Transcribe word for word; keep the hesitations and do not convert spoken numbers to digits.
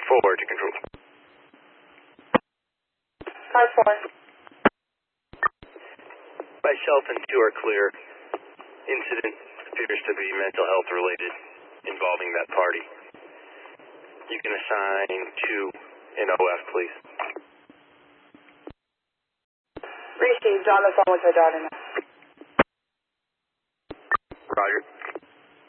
Forward to control. five four. Myself and two are clear. Incident appears to be mental health related, involving that party. You can assign two in O F, please. Received. On the phone with her daughter now. Roger.